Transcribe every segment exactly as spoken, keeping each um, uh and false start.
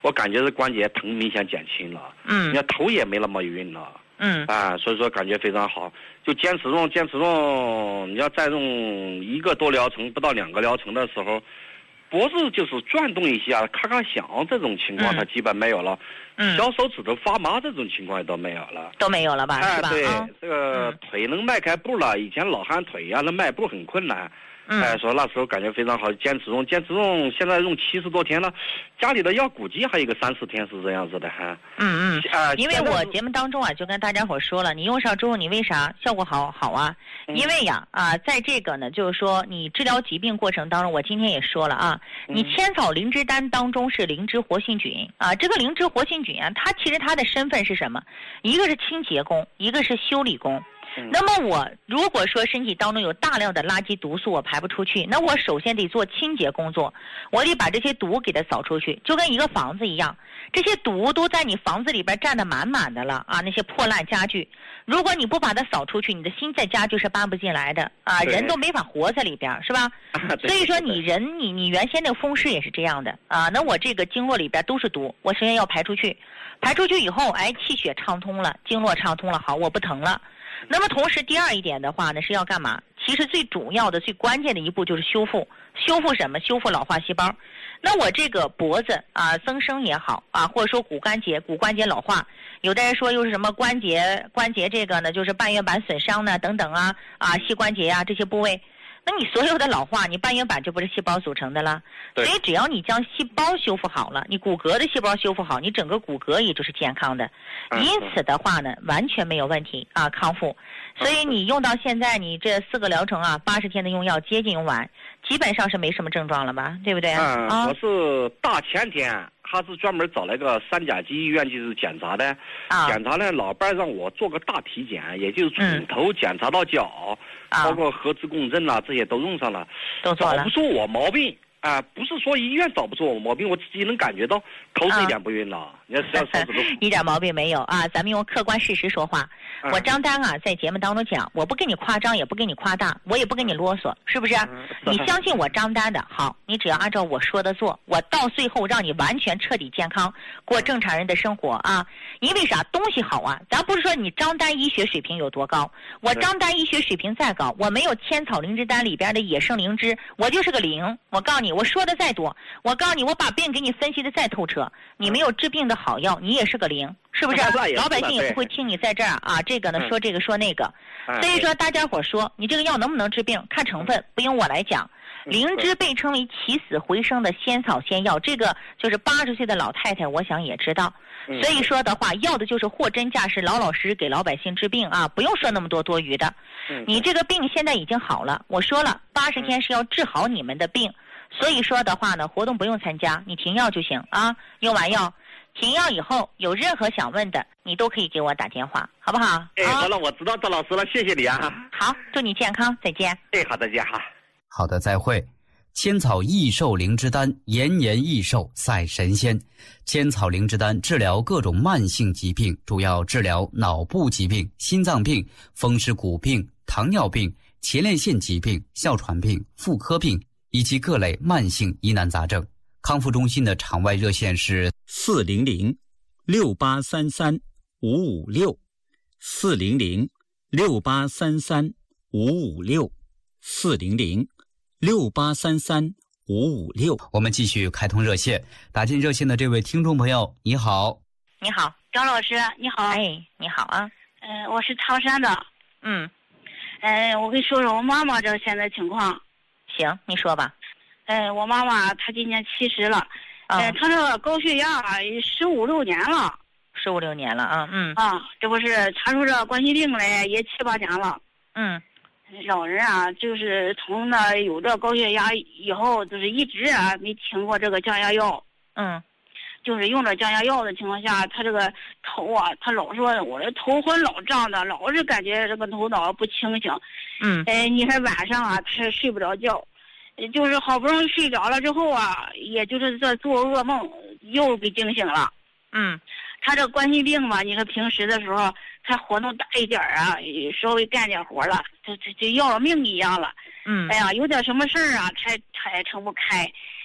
我感觉是关节疼明显减轻了， 嗯， 你看头也没那么晕了， 嗯， 啊，所以说感觉非常好。就坚持用，坚持用，你要再用一个多疗程，不到两个疗程的时候，脖子就是转动一下，咔咔响这种情况， 嗯、 它基本没有了。 嗯， 小手指头发麻这种情况也都没有了， 都没有了吧？ 哎， 是吧？ 对， 啊、 这个嗯、 腿能迈开步了，以前老喊腿呀、啊，那迈步很困难。 嗯， 哎，说那时候感觉非常好，坚持用，坚持用，现在用七十多天了，家里的药估计还有个三四天是这样子的哈。 嗯嗯， 啊， 因为我节目当中啊，就跟大家伙说了，你用上之后，你为啥效果好好啊？ 嗯、 因为呀啊，在这个呢，就是说你治疗疾病过程当中，我今天也说了啊，你千草灵芝丹当中是灵芝活性菌啊，这个灵芝活性菌啊，它其实它的身份是什么？一个是清洁功，一个是修理功。那么我如果说身体当中有大量的垃圾毒素我排不出去，那我首先得做清洁工作，我得把这些毒给它扫出去，就跟一个房子一样，这些毒都在你房子里边占得满满的了啊，那些破烂家具，如果你不把它扫出去，你的新在家具是搬不进来的啊，人都没法活在里边，是吧？所以说你人你你原先那个风湿也是这样的啊，那我这个经络里边都是毒，我首先要排出去，排出去以后，哎，气血畅通了，经络畅通了，好，我不疼了。那么同时第二一点的话呢，是要干嘛？其实最主要的最关键的一步就是修复，修复什么？修复老化细胞。那我这个脖子啊增生也好啊，或者说骨关节骨关节老化，有的人说又是什么关节关节这个呢，就是半月板损伤呢等等啊啊膝关节啊这些部位。那你所有的老化，你半月板就不是细胞组成的了，所以只要你将细胞修复好了，你骨骼的细胞修复好，你整个骨骼也就是健康的，因此的话呢，完全没有问题啊，康复。所以你用到现在，你这四个疗程啊，八十天的用药接近用完，基本上是没什么症状了吧，对不对？ 嗯， 啊、 我是大前天还是专门找了个三甲级医院就是检查的， 啊、 检查呢，老伴让我做个大体检，也就是从头检查到脚， 嗯、 包括核磁共振啊这些都用上了， 都做了， 找不出我毛病。啊、呃，不是说医院找不出我毛病，我自己能感觉到头是一点不晕了。啊、你看，手指头一点毛病没有啊！咱们用客观事实说话。 嗯、 我张丹啊，在节目当中讲，我不跟你夸张，也不跟你夸大，我也不跟你啰嗦，是不是？ 嗯、 你相信我张丹的好，你只要按照我说的做，我到最后让你完全彻底健康，过正常人的生活啊！因为啥？东西好啊！咱不是说你张丹医学水平有多高，我张丹医学水平再高，我没有千草灵芝丹里边的野生灵芝，我就是个零。我告诉你。我说的再多，我告诉你，我把病给你分析的再透彻，你没有治病的好药，你也是个零，是不是？老百姓也不会听你在这儿啊，这个呢说这个说那个，所以说大家伙说你这个药能不能治病，看成分，不用我来讲。灵芝被称为起死回生的仙草仙药，这个就是八十岁的老太太，我想也知道。所以说的话，要的就是货真价实，老老实实给老百姓治病啊，不用说那么多多余的。你这个病现在已经好了，我说了，八十天是要治好你们的病。所以说的话呢，活动不用参加，你停药就行啊。用完药，停药以后有任何想问的，你都可以给我打电话，好不好？ 哎，好了，我知道赵老师了，谢谢你啊。 好，祝你健康，再见。 哎，好，再见哈。 好的，再会。千草益寿灵芝丹，延年益寿赛神仙。千草灵芝丹治疗各种慢性疾病，主要治疗脑部疾病、心脏病、风湿骨病、糖尿病、前列腺疾病、哮喘病、妇科病以及各类慢性疑难杂症。康复中心的场外热线是四零零六八三三五五六，四零零六八三三五五六，四零零六八三三五五六。 我们继续开通热线，打进热线的这位听众朋友，你好。 你好， 张老师，你好。 哎，你好啊。 嗯、呃，我是唐山的。 嗯。 嗯、呃，我跟你说说我妈妈这现在情况。 行，你说吧。 嗯、呃，我妈妈她今年七十了，嗯、呃，她这个高血压十五六年了。 十五六年了啊，嗯。 啊，这不是查出这冠心病来也七八年了。 嗯。 老人啊，就是从那有这高血压以后，就是一直啊没停过这个降压药。 嗯。 就是用着降压药的情况下，他这个头啊，他老说我的头昏老胀的，老是感觉这个头脑不清醒。 嗯。 哎，你看晚上啊，他睡不着觉，就是好不容易睡着了之后啊，也就是这做噩梦又给惊醒了。 嗯。 他这冠心病嘛，你看平时的时候他活动大一点啊，稍微干点活了，就就就要了命一样了。 嗯。 哎呀，有点什么事儿啊，他他也撑不开。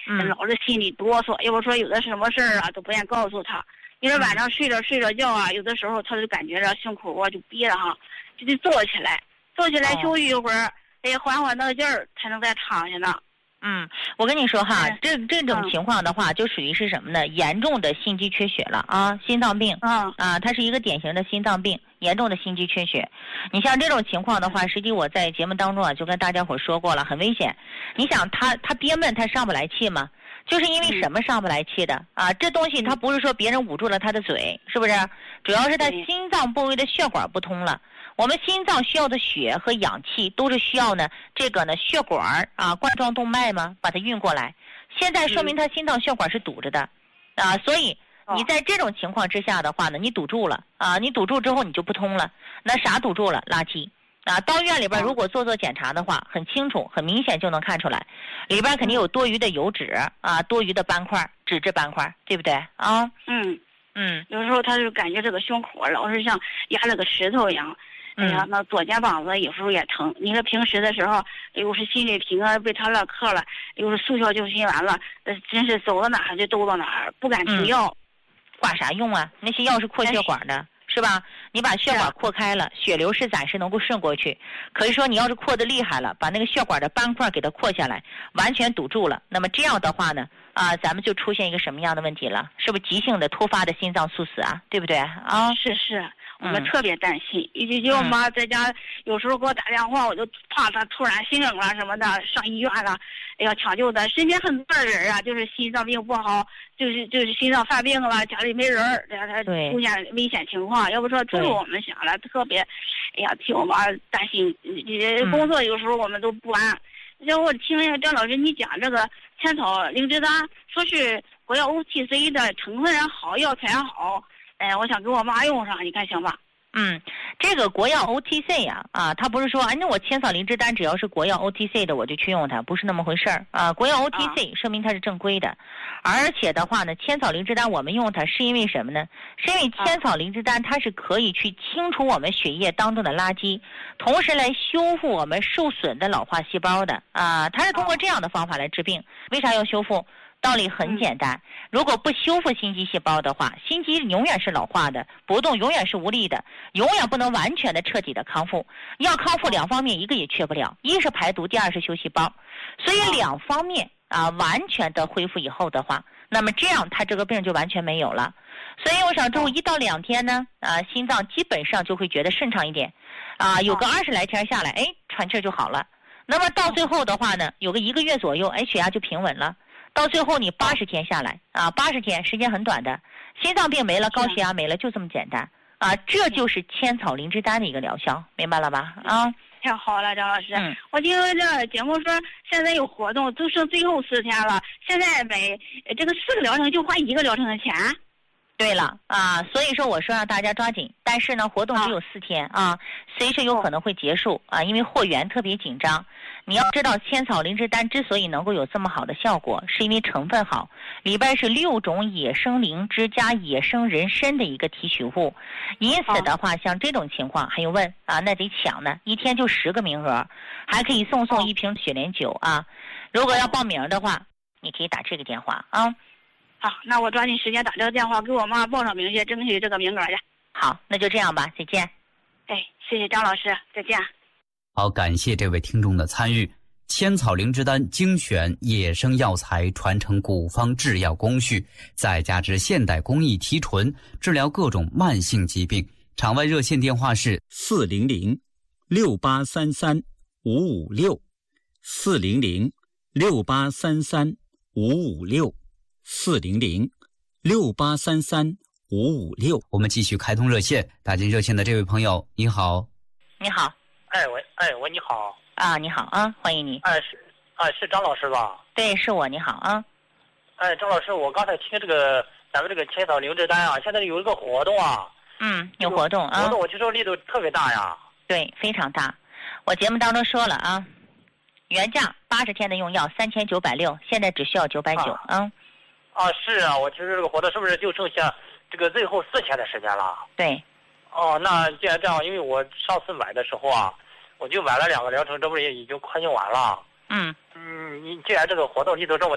嗯， 老是心里哆嗦。要不说有的什么事儿啊都不愿告诉他。因为晚上睡着睡着觉啊，有的时候他就感觉着胸口啊就憋着哈，就得坐起来，坐起来休息一会儿，哎，缓缓那个劲儿才能再躺下呢。 嗯，我跟你说哈，这这种嗯情况的话，就属于是什么呢？严重的心肌缺血了啊，心脏病。 嗯啊，它是一个典型的心脏病，严重的心肌缺血。你像这种情况的话，实际我在节目当中啊就跟大家伙说过了，很危险。你想他他憋闷，他上不来气吗？就是因为什么上不来气的啊？这东西它不是说别人捂住了他的嘴，是不是？主要是他心脏部位的血管不通了。我们心脏需要的血和氧气都是需要呢，这个呢血管啊冠状动脉嘛把它运过来。现在说明他心脏血管是堵着的，啊，所以你在这种情况之下的话呢，你堵住了啊，你堵住之后你就不通了。那啥堵住了？垃圾。啊，到医院里边如果做做检查的话，很清楚、很明显就能看出来，里边肯定有多余的油脂啊，多余的斑块、脂质斑块，对不对啊？ 嗯嗯， 有时候他就感觉这个胸口老是像压了个石头一样。哎呀，那左肩膀子有时候也疼。你说平时的时候，又是心里平啊，被他唠嗑了，又是速效救心丸了，呃，真是走到哪儿就兜到哪儿，不敢停药。 挂啥用啊？那些药是扩血管的。是吧？你把血管扩开了，血流是暂时能够顺过去。可是说你要是扩得厉害了，把那个血管的斑块给它扩下来，完全堵住了，那么这样的话呢，啊，咱们就出现一个什么样的问题了？是不是急性的突发的心脏猝死啊？对不对啊？ 是是，我们特别担心。以及我妈在家有时候给我打电话，我就怕她突然心梗了什么的，上医院了，哎呀抢救的。身边很多人啊，就是心脏病不好，就是就是心脏犯病了，家里没人儿，他出现危险情况。要不说这是我们想了，特别，哎呀，替我妈担心。工作有时候我们都不安。然后我听张老师你讲这个千草灵芝丹，说是国药 O T C 的成分好，药材好。哎，我想给我妈用上，你看行吧？ 嗯，这个国药 O T C 呀，啊，它不是说，哎，那我千草灵芝丹只要是国药 O T C 的我就去用它，不是那么回事儿啊。国药 O T C 说明它是正规的，而且的话呢，千草灵芝丹我们用它是因为什么呢？是因为千草灵芝丹它是可以去清除我们血液当中的垃圾，同时来修复我们受损的老化细胞的啊。它是通过这样的方法来治病。为啥要修复？道理很简单，如果不修复心肌细胞的话，心肌永远是老化的，搏动永远是无力的，永远不能完全的彻底的康复。要康复两方面一个也缺不了，一是排毒，第二是修细胞。所以两方面啊完全的恢复以后的话，那么这样他这个病就完全没有了。所以我想之后一到两天呢，啊心脏基本上就会觉得顺畅一点，啊有个二十来天下来，哎喘气就好了。那么到最后的话呢，有个一个月左右，哎血压就平稳了。到最后你八十天下来啊，八十天时间很短的，心脏病没了，高血压没了，就这么简单啊！这就是千草灵芝丹的一个疗效，明白了吧？啊， 太好了，张老师。 嗯， 我听这节目说现在有活动，都剩最后四天了，现在每这个四个疗程就花一个疗程的钱。 对了啊，所以说我说让大家抓紧，但是呢，活动只有四天啊，随时有可能会结束啊，因为货源特别紧张。你要知道，千草灵芝丹之所以能够有这么好的效果，是因为成分好，里边是六种野生灵芝加野生人参的一个提取物，因此的话，像这种情况还用问啊？那得抢呢，一天就十个名额，还可以送送一瓶雪莲酒啊。如果要报名的话，你可以打这个电话啊。 好，那我抓紧时间打这个电话，给我妈报上名去，争取这个名额去。 好，那就这样吧，再见。 哎，谢谢张老师，再见。 好，感谢这位听众的参与。千草灵芝丹精选野生药材，传承古方制药工序，再加之现代工艺提纯，治疗各种慢性疾病。场外热线电话是四零零六八三三五五六，四零零六八三三五五六，四零零六八三三五五六。 我们继续开通热线，打进热线的这位朋友，你好。 你好。 哎喂，哎喂，你好。 啊，你好啊，欢迎你。 哎是，哎是张老师吧？ 对，是我，你好啊。 哎，张老师，我刚才听这个咱们这个千草灵芝丹啊，现在有一个活动啊。 嗯，有活动啊。 活动我听说力度特别大呀。 对，非常大。我节目当中说了啊，原价八十天的用药三千九百六，现在只需要九百九啊。 啊，是啊，我听说这个活动是不是就剩下这个最后四天的时间了？ 对。 哦，那既然这样，因为我上次买的时候啊，我就买了两个疗程，这不是也已经快用完了。 嗯嗯，你既然这个活动力度这么大，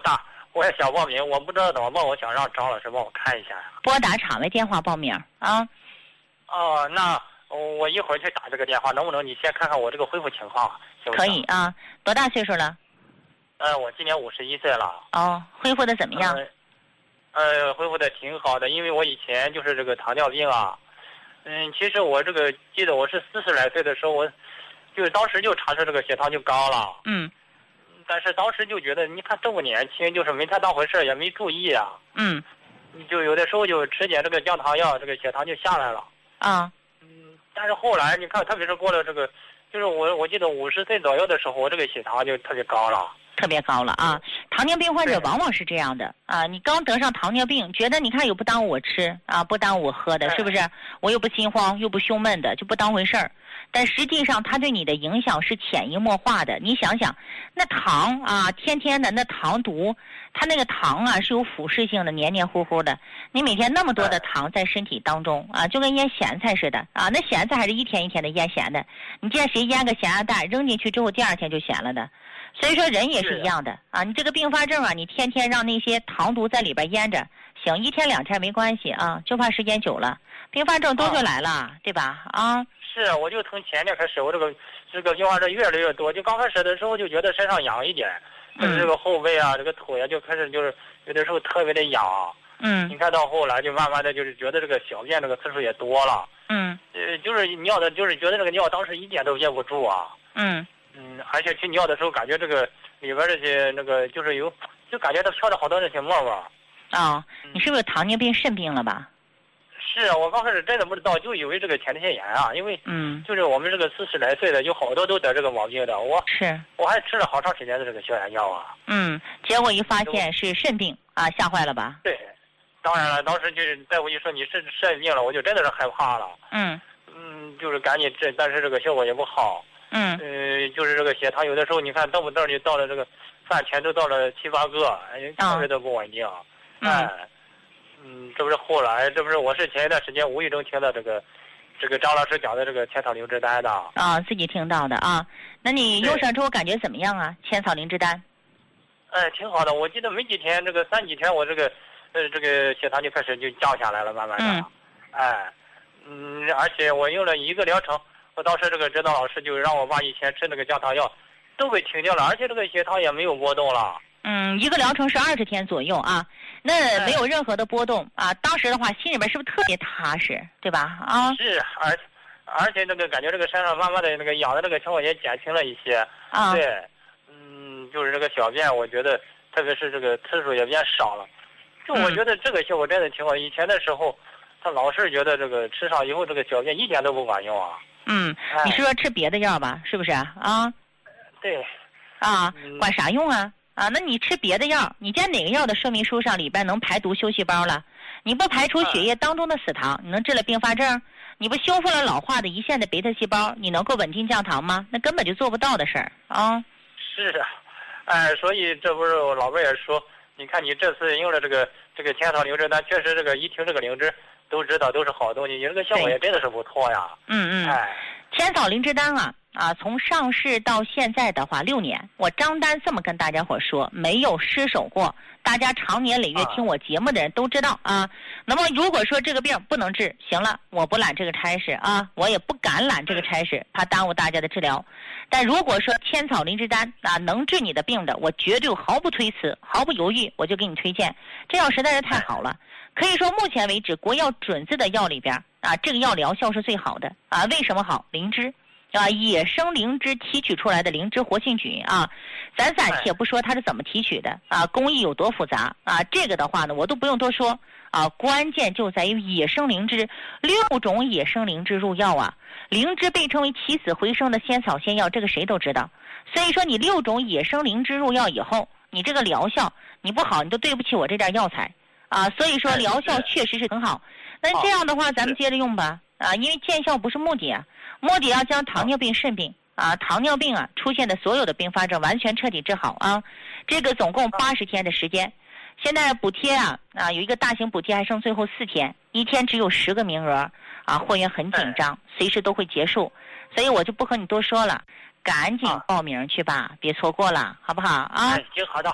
我也想报名，我不知道怎么报，我想让张老师帮我看一下呀。 拨打场外电话报名啊。 哦，那我一会儿去打这个电话，能不能你先看看我这个恢复情况，行不行？ 可以啊。多大岁数了？ 呃，我今年五十一岁了。 哦，恢复的怎么样？ 呃，呃恢复的挺好的，因为我以前就是这个糖尿病啊。嗯，其实我这个记得我是四十来岁的时候，我就当时就查出这个血糖就高了。 嗯。 但是当时就觉得，你看这么年轻，就是没太当回事，也没注意啊。 嗯。 就有的时候就吃点这个降糖药，这个血糖就下来了。 啊。 嗯，但是后来你看，特别是过了这个，就是我我记得五十岁左右的时候，我这个血糖就特别高了。 特别高了啊！糖尿病患者往往是这样的啊，你刚得上糖尿病，觉得你看又不耽误我吃啊，不耽误我喝的，是不是？我又不心慌，又不胸闷的，就不当回事儿。但实际上，它对你的影响是潜移默化的。你想想，那糖啊，天天的那糖毒，它那个糖啊是有腐蚀性的，黏黏糊糊的。你每天那么多的糖在身体当中啊，就跟腌咸菜似的啊。那咸菜还是一天一天的腌咸的，你见谁腌个咸鸭蛋扔进去之后，第二天就咸了的。所以说人也是一样的啊，你这个并发症啊，你天天让那些糖毒在里边腌着，行一天两天没关系啊，就怕时间久了，并发症都就来了，啊、对吧？啊， 是，我就从前年开始，我这个这个并发症越来越多，就刚开始的时候就觉得身上痒一点，就是这个后背啊，这个腿啊就开始就是有的时候特别的痒。 嗯， 你看到后来就慢慢的就是觉得这个小便这个次数也多了。 嗯， 呃，就是尿的，就是觉得这个尿当时一点都憋不住啊。 嗯。 嗯，而且去尿的时候，感觉这个里边这些那个就是有，就感觉它飘着好多那些沫沫。 哦，你是不是有糖尿病肾病了吧？ 是啊，我刚开始真的不知道，就以为这个前列腺炎啊，因为嗯， 就是我们这个四十来岁的，有好多都得这个毛病的。我是， 我还吃了好长时间的这个消炎药啊。 嗯，结果一发现是肾病啊，吓坏了吧？ 对，当然了，当时就是大夫一说你是肾病了，我就真的是害怕了。 嗯嗯，就是赶紧治，但是这个效果也不好。 嗯， 呃，就是这个血糖，有的时候你看动不动就到了这个饭前都到了七八个，哎，特别的不稳定。哎，嗯，这不是后来，这不是我是前一段时间无意中听到这个，这个张老师讲的这个千草灵芝丹的。 啊，自己听到的啊。那你用上之后感觉怎么样啊？千草灵芝丹？ 哎，挺好的。我记得没几天，这个三几天，我这个呃这个血糖就开始就降下来了，慢慢的。 嗯。 哎，嗯，而且我用了一个疗程。我当时这个指导老师就让我把以前吃那个降糖药都给停掉了，而且这个血糖也没有波动了。 嗯，一个疗程是二十天左右啊，那没有任何的波动啊。当时的话，心里边是不是特别踏实，对吧？啊， 是，而而且这个感觉这个身上慢慢的那个痒的这个情况也减轻了一些。 啊， 对，嗯，就是这个小便，我觉得特别是这个次数也变少了。就我觉得这个效果真的挺好。以前的时候，他老是觉得这个吃上以后这个小便一点都不管用啊。 嗯，你是说吃别的药吧？是不是啊？ 对。 啊，管啥用啊？啊，那你吃别的药，你见哪个药的说明书上里边能排毒修细胞了？你不排除血液当中的死糖，你能治了并发症？你不修复了老化的胰腺的贝塔细胞，你能够稳定降糖吗？那根本就做不到的事儿啊。 是啊，哎，所以这不是我老伴也说，你看你这次用了这个这个千草灵芝丹，确实这个一听这个灵芝。都知道都是好东西，你这个效果也真的是不错呀。 嗯嗯。 哎， 千草灵芝丹啊啊，从上市到现在的话六年，我张丹这么跟大家伙说，没有失手过。大家常年累月听我节目的人都知道啊。啊那么如果说这个病不能治，行了，我不揽这个差事啊，我也不敢揽这个差事，怕耽误大家的治疗。但如果说千草灵芝丹啊能治你的病的，我绝对毫不推辞，毫不犹豫，我就给你推荐。这药实在是太好了。可以说，目前为止，国药准字的药里边啊，这个药疗效是最好的啊。为什么好？灵芝啊，野生灵芝提取出来的灵芝活性菌啊，咱暂且不说它是怎么提取的啊，工艺有多复杂啊，这个的话呢，我都不用多说啊。关键就在于野生灵芝，六种野生灵芝入药啊。灵芝被称为起死回生的仙草仙药，这个谁都知道。所以说，你六种野生灵芝入药以后，你这个疗效你不好，你都对不起我这点药材。啊，所以说疗效确实是很好。那这样的话，咱们接着用吧。啊，因为见效不是目的啊，目的要将糖尿病、肾病啊、糖尿病啊出现的所有的并发症完全彻底治好啊。这个总共八十天的时间，现在补贴啊啊有一个大型补贴，还剩最后四天，一天只有十个名额啊，货源很紧张，随时都会结束，所以我就不和你多说了。赶紧报名去吧，别错过了，好不好啊？ 行，好的，好的。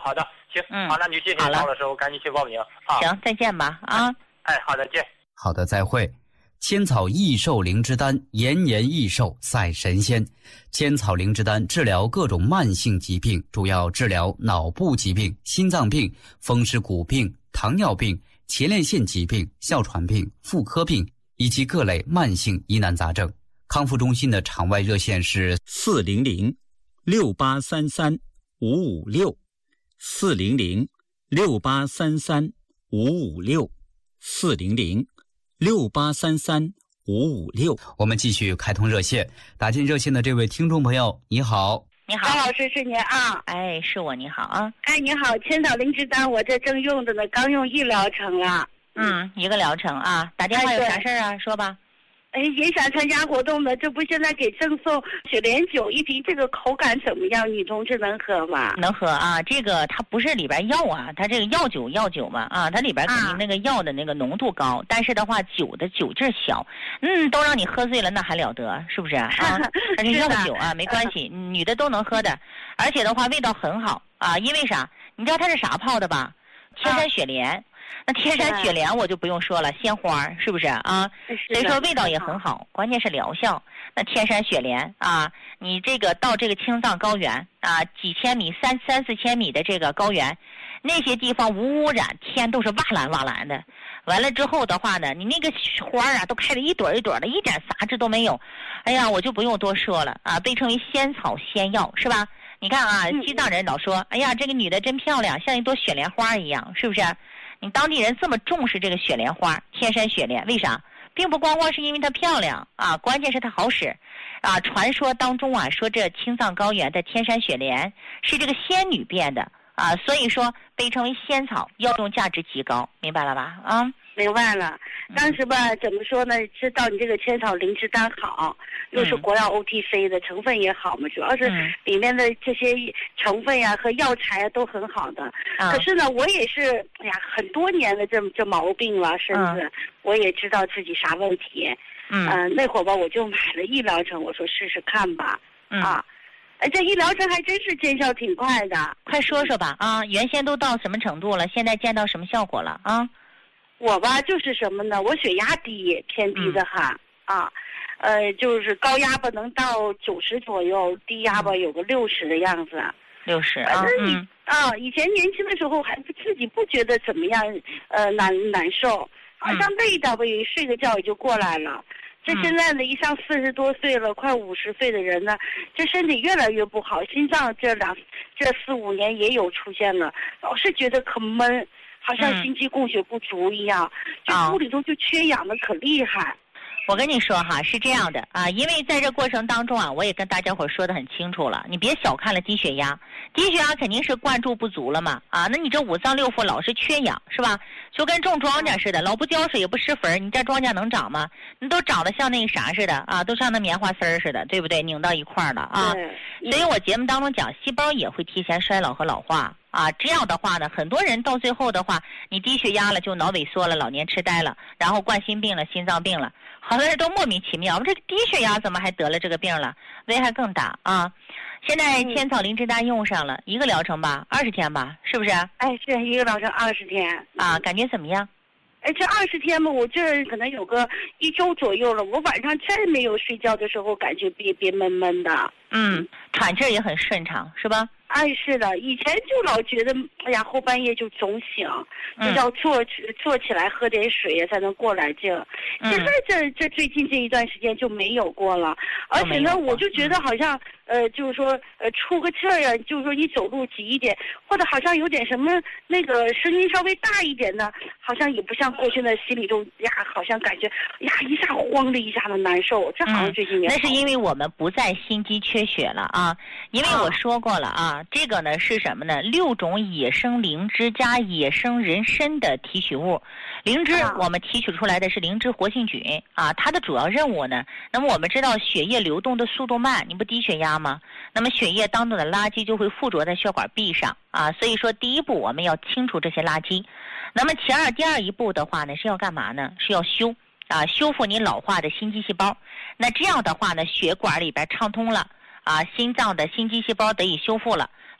行， 嗯， 好，那你就谢谢张老师，我赶紧去报名啊。 行，再见吧啊。 哎，好的，见。 好的，再会。千草益寿灵芝丹，延年益寿赛神仙。千草灵芝丹治疗各种慢性疾病，主要治疗脑部疾病、心脏病、风湿骨病、糖尿病、前列腺疾病、哮喘病、妇科病以及各类慢性疑难杂症。康复中心的场外热线是四零零六八三三五五六，四零零六八三三五五六，四零零六八三三五五六。 我们继续开通热线，打进热线的这位听众朋友，你好。 你好， 张老师是您啊？ 哎，是我，你好啊。 哎，你好，千草灵芝丹，我这正用着呢，刚用一疗程了。 嗯，一个疗程啊，打电话有啥事儿啊？说吧。 哎，也想参加活动的，这不现在给赠送雪莲酒一瓶，这个口感怎么样？女同志能喝吗？ 能喝啊，这个它不是里边药啊，它这个药酒药酒嘛啊，它里边肯定那个药的那个浓度高，啊、但是的话酒的酒劲小，嗯，都让你喝醉了那还了得，是不是啊？它是药酒啊，没关系，女的都能喝的，而且的话味道很好啊，因为啥？你知道它是啥泡的吧？天山雪莲。啊那天山雪莲我就不用说了，鲜花是不是啊？所以说味道也很好，关键是疗效。那天山雪莲啊，你这个到这个青藏高原啊，几千米、三三四千米的这个高原，那些地方无污染，天都是瓦蓝瓦蓝的。完了之后的话呢，你那个花啊都开得一朵一朵的，一点杂质都没有。哎呀，我就不用多说了啊，被称为仙草仙药是吧？你看啊，西藏人老说，哎呀，这个女的真漂亮，像一朵雪莲花一样，是不是？你当地人这么重视这个雪莲花，天山雪莲，为啥？并不光光是因为它漂亮啊，关键是它好使啊。传说当中啊，说这青藏高原的天山雪莲是这个仙女变的啊，所以说被称为仙草，药用价值极高，明白了吧？啊。 明白了，当时吧，怎么说呢？知道你这个千草灵芝丹好，又是国药 O T C 的，成分也好嘛，主要是里面的这些成分呀和药材啊都很好的。 嗯、 可是呢，我也是，哎呀，很多年的这这毛病了，身子、嗯、我也知道自己啥问题。 嗯、 呃，那会儿吧，我就买了医疗程，我说试试看吧。 嗯、 啊，哎，这医疗程还真是见效挺快的。 快说说吧啊！原先都到什么程度了？现在见到什么效果了啊？ 我吧就是什么呢？我血压低，偏低的哈、嗯、啊，呃，就是高压吧能到九十左右，低压吧有个六十的样子。 六十啊， 嗯啊，以前年轻的时候还不自己不觉得怎么样，呃，难难受，好像累的吧，也睡个觉也就过来了。这现在呢，一上四十多岁了，快五十岁的人呢，这身体越来越不好，心脏这两这四五年也有出现了，老是觉得可闷。好像心肌供血不足一样，这、嗯、屋里头就缺氧的可厉害。 我跟你说哈，是这样的啊，因为在这过程当中啊，我也跟大家伙说的很清楚了，你别小看了低血压，低血压肯定是灌注不足了嘛啊，那你这五脏六腑老是缺氧是吧？就跟种庄稼似的，老不浇水也不施肥，你这庄稼能长吗？你都长得像那个啥似的啊，都像那棉花丝儿似的，对不对？拧到一块儿了啊。所以我节目当中讲，细胞也会提前衰老和老化。啊，这样的话呢，很多人到最后的话，你低血压了就脑萎缩了，老年痴呆了，然后冠心病了，心脏病了，好多人都莫名其妙，这低血压怎么还得了这个病了？危害更大啊！现在千草灵芝丹用上了、嗯、一个疗程吧，二十天吧，是不是？ 哎，是一个疗程二十天啊，感觉怎么样？ 哎，这二十天嘛，我这可能有个一周左右了。我晚上真没有睡觉的时候，感觉憋憋闷闷的。 嗯，喘气也很顺畅，是吧？ 哎，是的，以前就老觉得，哎呀，后半夜就总醒，就要坐、嗯、坐起来喝点水才能过来劲。 嗯、 现在这这最近这一段时间就没有过了，而且呢，我就觉得好像、嗯、呃，就是说呃出个气儿呀，就是说你走路急一点，或者好像有点什么那个声音稍微大一点的，好像也不像过去的心里头呀，好像感觉呀一下慌的一下子难受。这好像最近也、 嗯、那是因为我们不再心肌缺血了啊，因为我说过了啊。这个呢是什么呢？六种野生灵芝加野生人参的提取物。灵芝我们提取出来的是灵芝活性菌啊，它的主要任务呢，那么我们知道血液流动的速度慢，你不低血压吗？那么血液当中的垃圾就会附着在血管壁上啊，所以说第一步我们要清除这些垃圾。那么其二第二一步的话呢是要干嘛呢？是要修啊，修复你老化的心肌细胞。那这样的话呢，血管里边畅通了啊，心脏的心肌细胞得以修复了。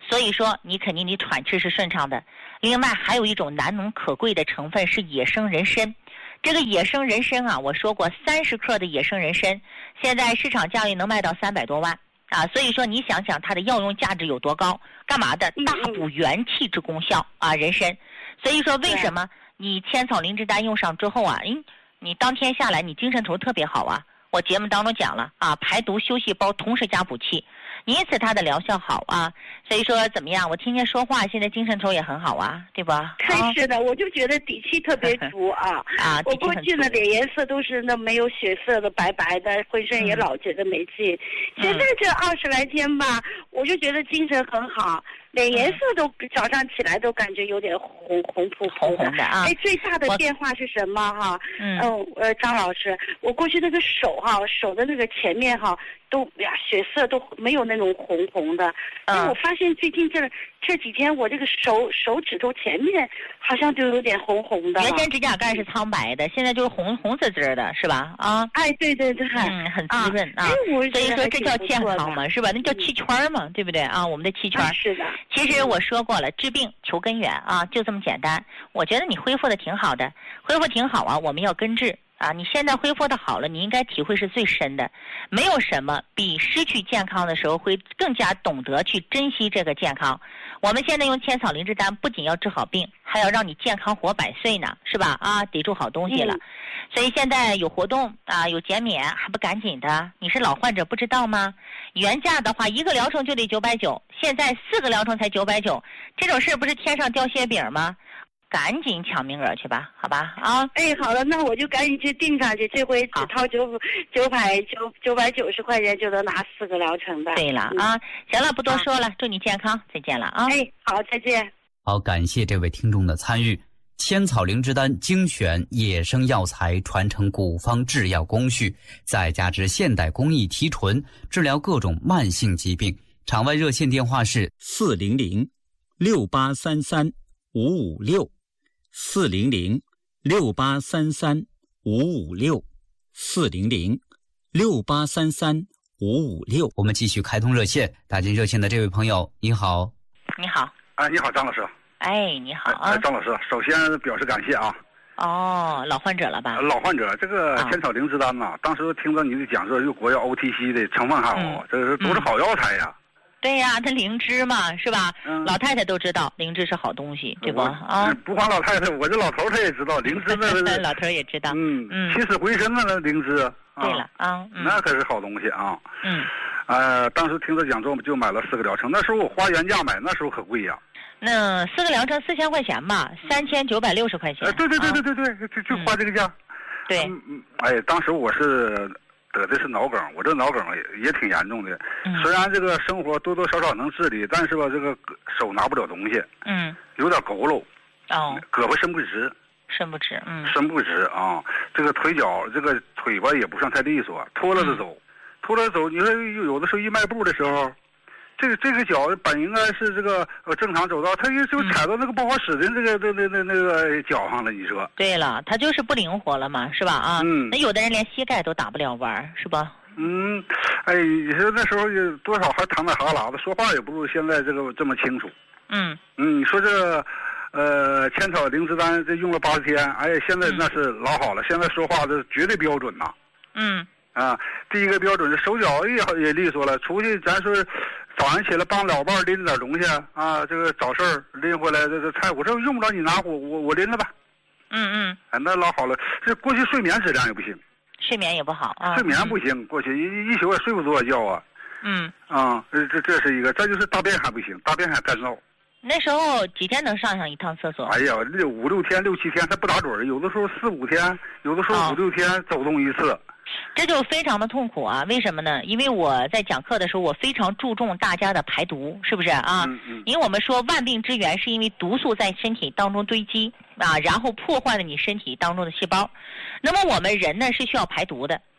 所以说你肯定你喘气是顺畅的。另外还有一种难能可贵的成分是野生人参。这个野生人参啊，我说过三十克的野生人参，现在市场价位能卖到三百多万啊，所以说你想想它的药用价值有多高，干嘛的？大补元气之功效啊，人参。所以说为什么你千草灵芝丹用上之后啊，嗯，你当天下来你精神头特别好啊。我节目当中讲了啊，排毒休细胞同时加补气，因此它的疗效好啊。所以说怎么样？我听见说话，现在精神头也很好啊，对吧？ 真是的，我就觉得底气特别足啊。 啊， 我过去的脸颜色都是那没有血色的，白白的，浑身也老觉得没劲。嗯、现在这二十来天吧，我就觉得精神很好。脸颜色都早上起来都感觉有点红红扑扑的啊！ 哎，最大的变化是什么哈？嗯呃，张老师，我过去那个手哈，手的那个前面哈，都呀血色都没有那种红红的。嗯，我发现最近这这几天我这个手手指头前面好像就有点红红的。 原先指甲盖是苍白的，现在就是红红滋滋的，是吧？啊， 哎，对对对， 嗯，很滋润啊。所以说这叫健康嘛，是吧？那叫气圈嘛，对不对啊？我们的气圈。 是的。 其实我说过了，治病求根源啊，就这么简单。我觉得你恢复的挺好的，恢复挺好啊，我们要根治啊。你现在恢复的好了，你应该体会是最深的。没有什么比失去健康的时候会更加懂得去珍惜这个健康。我们现在用千草灵芝丹，不仅要治好病，还要让你健康活百岁呢，是吧？啊，抵住好东西了。嗯、所以现在有活动啊，有减免，还不赶紧的？你是老患者不知道吗？原价的话，一个疗程就得九百九，现在四个疗程才九百九，这种事不是天上掉馅饼吗？赶紧抢名额去吧，好吧？啊， 哎，好了，那我就赶紧去订上去，这回只掏九九百九九百九十块钱就能拿四个疗程的。 对了、嗯、啊，行了，不多说了，祝你健康，再见了啊！ 哎，好，再见。 好，感谢这位听众的参与。千草灵芝丹精选野生药材，传承古方制药工序，再加之现代工艺提纯，治疗各种慢性疾病。场外热线电话是四零零六八三三五五六。四零零六八三三五五六，四零零六八三三五五六。 我们继续开通热线，打进热线的这位朋友，你好。 你好。 哎，你好，张老师。 哎，你好啊。 哎，张老师，首先表示感谢啊。 哦，老患者了吧？ 老患者，这个千草灵芝丹呐、啊，当时听到你的讲说，又国药 O T C 的成分还好，嗯、这是都是好药材呀。嗯对呀、啊，它灵芝嘛，是吧？嗯、老太太都知道灵芝是好东西，对吧？啊， 不光老太太，我这老头他也知道灵芝那老头也知道， 嗯嗯，起死回生的那灵芝。 啊、对了啊、嗯， 那可是好东西啊。 嗯， 呃，当时听他讲之后，就买了四个疗程。那时候我花原价买，那时候可贵呀。 那四个疗程四千块钱吧，三千九百六十块钱。 呃，对对对对对对，啊、就就花这个价。 嗯、对、 嗯，哎，当时我是。得的是脑梗，我这脑梗也也挺严重的。 嗯、 虽然这个生活多多少少能自理，但是吧，这个手拿不了东西， 嗯， 有点佝偻， 哦， 胳膊伸不直， 伸不直，嗯， 伸不直啊。这个腿脚，这个腿吧也不算太利索，拖拉着走，嗯、拖拉着走。你说有的时候一迈步的时候，这个这个脚本应该是这个呃正常走道，他就就踩到那个不好使的这个这那那那个脚上了。你说？ 对了，他就是不灵活了嘛，是吧？啊， 嗯， 那有的人连膝盖都打不了弯，是吧？ 嗯，哎，你说那时候有多少还淌点哈喇子，说话也不如现在这个这么清楚。 嗯嗯，你说这个呃千草灵芝丹这用了八十天，哎呀，现在那是老好了，现在说话这绝对标准呐。 嗯啊，第一个标准是手脚也也利索了，出去咱说。早上起来帮老伴拎点东西啊，这个找事儿拎回来这这菜，我说用不着你拿，我我我拎了吧。 嗯嗯， 哎，那老好了。这过去睡眠质量也不行， 睡眠也不好啊。 睡眠不行，嗯、过去一一宿也睡不着觉啊。 嗯啊，这这这是一个，再就是大便还不行，大便还干燥。 那时候几天能上上一趟厕所？ 哎呀，六五六天、六七天，他不打准，有的时候四五天，有的时候五六天走动一次。 这就非常的痛苦啊！为什么呢？因为我在讲课的时候，我非常注重大家的排毒，是不是啊？ 嗯嗯。 因为我们说万病之源是因为毒素在身体当中堆积啊，然后破坏了你身体当中的细胞。那么我们人呢是需要排毒的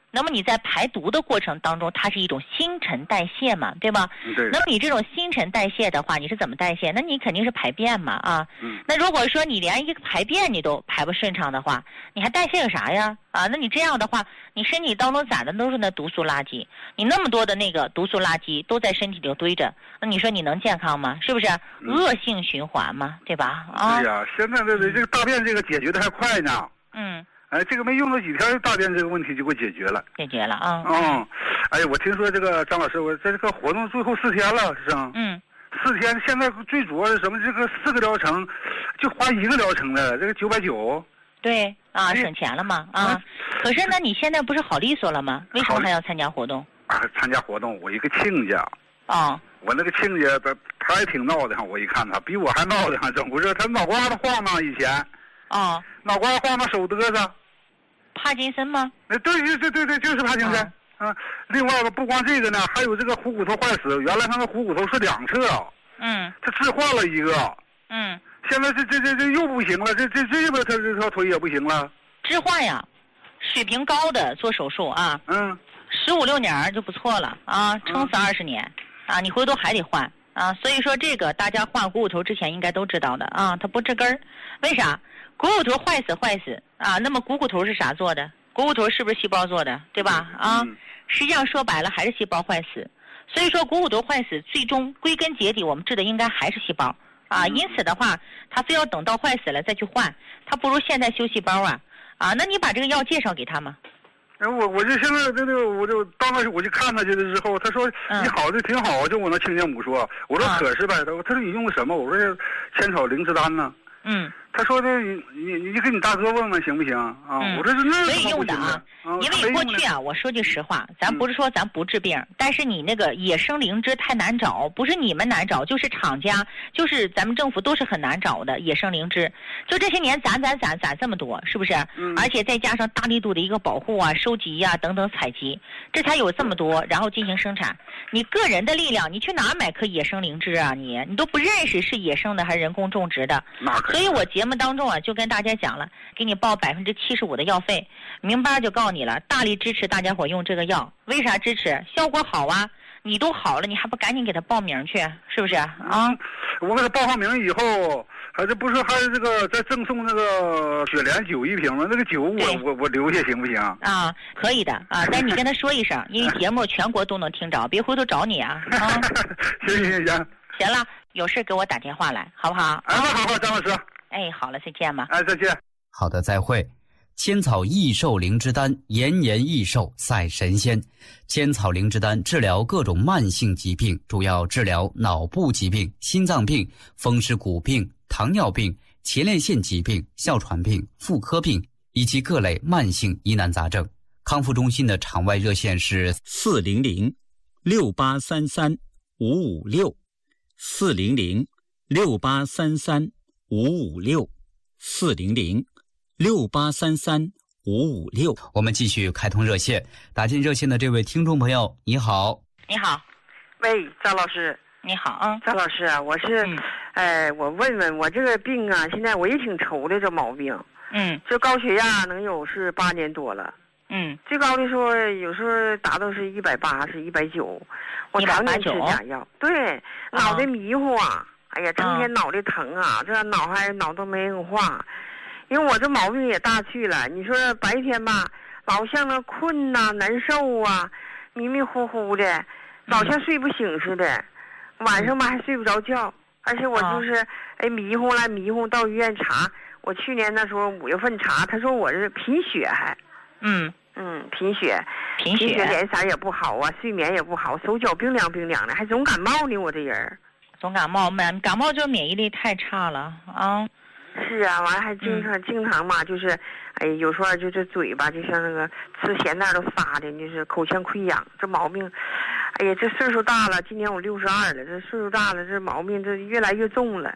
那么你在排毒的过程当中，它是一种新陈代谢嘛，对吧？ 对。 那么你这种新陈代谢的话，你是怎么代谢？那你肯定是排便嘛，啊。 嗯。 那如果说你连一个排便你都排不顺畅的话，你还代谢个啥呀？啊，那你这样的话，你身体当中攒的都是那毒素垃圾，你那么多的那个毒素垃圾都在身体里堆着，那你说你能健康吗？是不是？ 嗯、 恶性循环嘛，对吧？啊。 对呀，现在这这个大便这个解决的还快呢。 嗯。 哎，这个没用了几天，大便这个问题就给解决了。 解决了啊。 嗯，哎，我听说这个张老师，我在这个活动最后四天了，是吧？ 嗯。 四天，现在最主要是什么？这个四个疗程，就花一个疗程的，这个九百九。 对啊，省钱了嘛啊。嗯、可是呢，你现在不是好利索了吗？为什么还要参加活动？ 啊，参加活动，我一个亲家。 哦。 我那个亲家他他也挺闹的哈，我一看他比我还闹的哈，怎么回事？他脑瓜子晃荡以前。 哦。 脑瓜子晃荡，手嘚瑟。 帕金森吗？ 对对对对对，就是帕金森。嗯、啊，另外吧，不光这个呢，还有这个虎骨头坏死。原来他那虎骨头是两侧， 嗯， 他置换了一个， 嗯， 现在这这这这又不行了，这这这边他这条腿也不行了。 置换呀，水平高的做手术啊， 嗯， 十五六年就不错了啊，撑死二十年、嗯、啊，你回头还得换啊。所以说这个大家换股骨头之前应该都知道的啊，它不治根儿，为啥？股骨头坏死坏死啊，那么股骨头是啥做的？股骨头是不是细胞做的，对吧？啊，实际上说白了还是细胞坏死。所以说股骨头坏死，最终归根结底，我们治的应该还是细胞啊。因此的话，他非要等到坏死了再去换，他不如现在修细胞啊啊。那你把这个药介绍给他吗？ 哎，我我就现在这个，我就当时我就看他去了之后，他说、嗯、你好的挺好，就我那亲家母说，我说可是呗，他、嗯、他说你用的什么？我说千草灵芝丹呢。 嗯。 他说的你你你给你大哥问问行不行啊？ 嗯、 我说是那可以用的啊，因为过去啊，我说句实话，咱不是说咱不治病，嗯、但是你那个野生灵芝太难找，不是你们难找，就是厂家，就是咱们政府都是很难找的野生灵芝。就这些年攒攒攒攒这么多，是不是？ 嗯、 而且再加上大力度的一个保护啊、收集啊等等采集，这才有这么多，然后进行生产。你个人的力量，你去哪买棵野生灵芝啊？你你都不认识是野生的还是人工种植的。所以我节目当中啊，就跟大家讲了，给你报百分之七十五的药费，明白就告诉你了，大力支持大家伙用这个药。为啥支持？效果好啊！你都好了，你还不赶紧给他报名去？是不是啊？ 嗯、我给他报上名以后，还是不是还是这个再赠送那个雪莲酒一瓶吗？那个酒我我我留下行不行？ 啊，可以的啊，但你跟他说一声，因为节目全国都能听着，别回头找你啊。啊行行行。 行了，有事给我打电话来，好不好？ 哎，那好好，张老师。 哎，好了，再见吧。 哎，再见。 好的，再会。千草益寿灵芝丹，延年益寿赛神仙。千草灵芝丹治疗各种慢性疾病，主要治疗脑部疾病、心脏病、风湿骨病、糖尿病、前列腺疾病、哮喘病、妇科病以及各类慢性疑难杂症。康复中心的场外热线是四零零六八三三五五六，四零零六八三三五五六，四零零六八三三五五六。 我们继续开通热线，打进热线的这位听众朋友，你好。 你好。 喂，张老师。 你好啊， 张老师啊，我是， 嗯、 哎，我问问，我这个病啊，现在我也挺愁的，这毛病。 嗯。 这高血压能有是八年多了。 嗯。 最高的时候有时候达到是一百八，是一百九，我常年吃假药。对，脑袋迷糊啊。哎呀，成天脑袋疼啊，这脑还脑都没硬化，因为我这毛病也大去了。你说白天吧，老像那困呐、啊、难受啊，迷迷糊糊的，老像睡不醒似的。嗯、晚上吧还睡不着觉，而且我就是、哦、哎迷糊来迷糊，到医院查。我去年那时候五月份查，他说我是贫血还。 嗯嗯，贫血， 贫血， 贫血脸色也不好啊，睡眠也不好，手脚冰凉冰凉的，还总感冒呢，我这人。 总感冒，免感冒就免疫力太差了啊！ 是啊，完了还经常、嗯、经常嘛，就是，哎，有时候就这嘴巴就像那个吃咸蛋都发的，就是口腔溃疡，这毛病，哎呀，这岁数大了，今年我六十二了，这岁数大了，这毛病这越来越重了。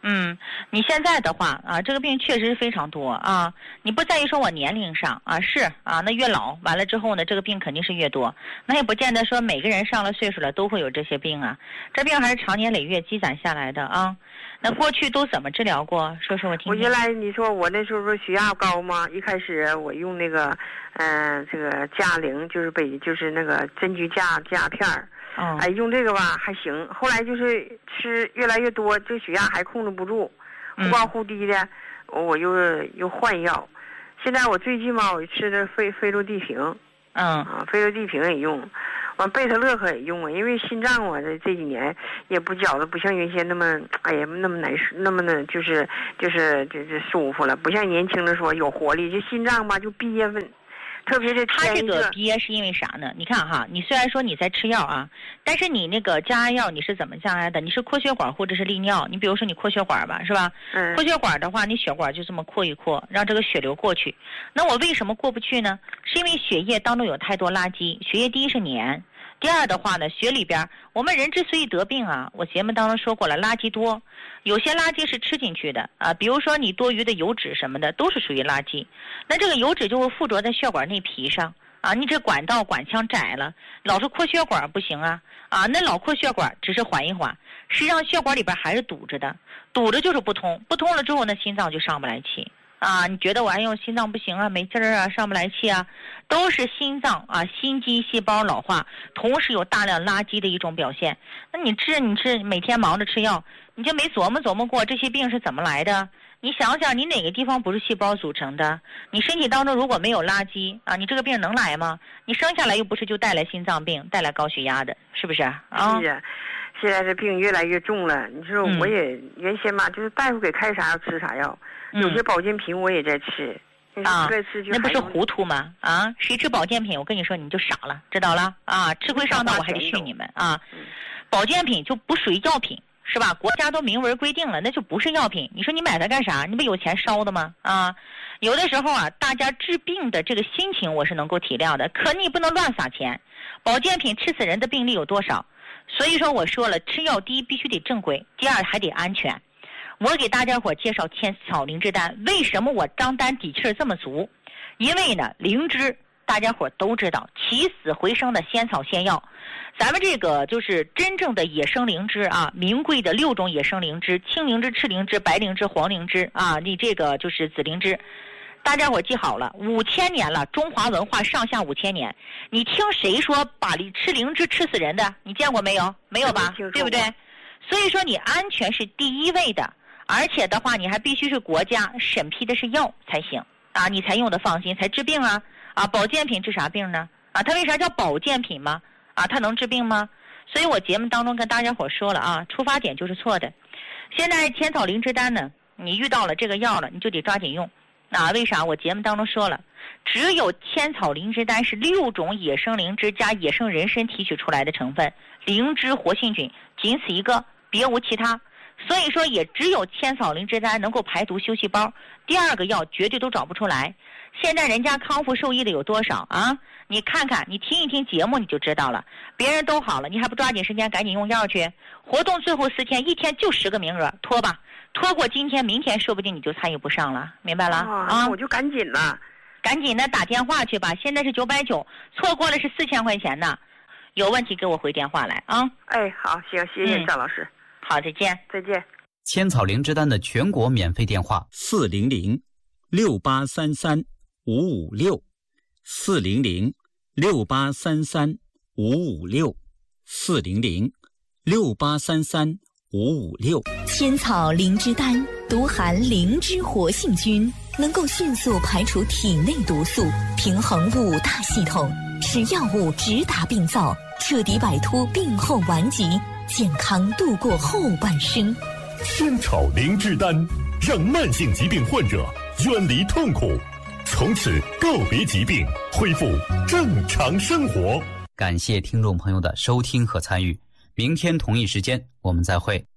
嗯，你现在的话啊，这个病确实是非常多啊。你不在于说我年龄上啊，是啊，那越老完了之后呢，这个病肯定是越多。那也不见得说每个人上了岁数了都会有这些病啊，这病还是长年累月积攒下来的啊。那过去都怎么治疗过？说说我听听。 我原来你说我那时候说血压高嘛，一开始我用那个，嗯、呃，这个加灵，就是北就是那个针菊加加片儿。 哦、 哎，用这个吧还行，后来就是吃越来越多，这血压还控制不住，忽高忽低的，嗯、我又又换药。现在我最近嘛，我吃的菲菲洛地平， 嗯啊，菲洛地平也用，完贝塔乐克也用啊，因为心脏我这这几年也不觉得不像原先那么，哎呀那么难受，那么的就是就是就是舒服了，不像年轻的时候有活力，这心脏吧就憋闷。特别是他这个憋是因为啥呢？你看哈，你虽然说你在吃药啊，但是你那个降压药你是怎么降压的？你是扩血管或者是利尿？你比如说你扩血管吧，是吧？ 嗯。 扩血管的话，你血管就这么扩一扩，让这个血流过去。那我为什么过不去呢？是因为血液当中有太多垃圾。血液第一是黏，第二的话呢，血里边我们人之所以得病啊，我节目当中说过了，垃圾多。有些垃圾是吃进去的啊，比如说你多余的油脂什么的都是属于垃圾，那这个油脂就会附着在血管内皮上啊，你这管道管腔窄了，老是扩血管不行啊啊，那老扩血管只是缓一缓，实际上血管里边还是堵着的，堵着就是不通，不通了之后呢，心脏就上不来气啊。你觉得我哎呦心脏不行啊，没劲儿啊，上不来气啊，都是心脏啊心肌细胞老化，同时有大量垃圾的一种表现。那你治你治每天忙着吃药，你就没琢磨琢磨过这些病是怎么来的？你想想，你哪个地方不是细胞组成的？你身体当中如果没有垃圾啊，你这个病能来吗？你生下来又不是就带来心脏病、带来高血压的，是不是啊？ 是啊，现在这病越来越重了。你说我也、嗯、原先嘛，就是大夫给开啥药吃啥药，有些保健品我也在吃。嗯、 啊， 吃就那不是糊涂吗？啊，谁吃保健品？我跟你说，你就傻了，知道了啊？吃亏上当，我还得训你们啊！ 嗯、 保健品就不属于药品。是吧？国家都明文规定了，那就不是药品。你说你买它干啥？你不有钱烧的吗？啊，有的时候啊，大家治病的这个心情我是能够体谅的，可你不能乱撒钱。保健品吃死人的病例有多少？所以说我说了，吃药第一必须得正规，第二还得安全。我给大家伙介绍千草灵芝丹，为什么我张丹底气这么足？因为呢，灵芝大家伙都知道，起死回生的仙草仙药。咱们这个就是真正的野生灵芝啊，名贵的六种野生灵芝：青灵芝、赤灵芝、白灵芝、黄灵芝啊，你这个就是紫灵芝。大家伙记好了，五千年了，中华文化上下五千年。你听谁说把吃灵芝吃死人的？你见过没有？没有吧？对不对？所以说你安全是第一位的，而且的话，你还必须是国家审批的是药才行啊，你才用得放心，才治病啊啊！保健品治啥病呢？啊，它为啥叫保健品吗？啊，它能治病吗？所以我节目当中跟大家伙说了啊，出发点就是错的。现在千草灵芝丹呢，你遇到了这个药了，你就得抓紧用。啊，为啥？我节目当中说了，只有千草灵芝丹是六种野生灵芝加野生人参提取出来的成分，灵芝活性菌仅此一个，别无其他。所以说，也只有千草灵芝丹能够排毒修细胞，第二个药绝对都找不出来。现在人家康复受益的有多少啊？你看看，你听一听节目你就知道了。别人都好了，你还不抓紧时间赶紧用药去？活动最后四天，一天就十个名额，拖吧，拖过今天，明天说不定你就参与不上了，明白了啊？ 啊我就赶紧了， 赶紧的打电话去吧。现在是九百九，错过了是四千块钱呢。有问题给我回电话来啊！ 哎，好，行，谢谢张老师。 嗯、好，再见， 再见。 千草灵芝丹的全国免费电话： 四零零六八三三五五六，四零零六八三三五五六，四零零六八三三五五六。 千草灵芝丹独含灵芝活性菌，能够迅速排除体内毒素，平衡五大系统，使药物直达病灶，彻底摆脱病后顽疾，健康度过后半生。 千草灵芝丹让慢性疾病患者远离痛苦，从此告别疾病，恢复正常生活。 感谢听众朋友的收听和参与，明天同一时间我们再会。